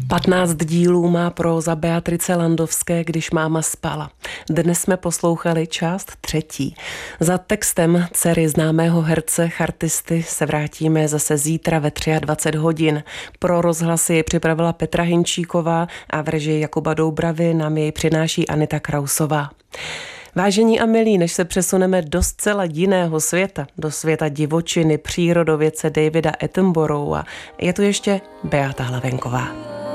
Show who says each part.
Speaker 1: 15 dílů má próza Beatrice Landowské, Když máma spala. Dnes jsme poslouchali část 3. Za textem dcery známého herce, chartisty se vrátíme zase zítra ve 23 hodin. Pro rozhlasy ji připravila Petra Hinčíková a v režii Jakuba Doubravy nám jej přináší Anita Krausová. Vážení a milí, než se přesuneme do zcela jiného světa, do světa divočiny, přírodovědce Davida Attenborougha, je tu ještě Beata Hlavenková.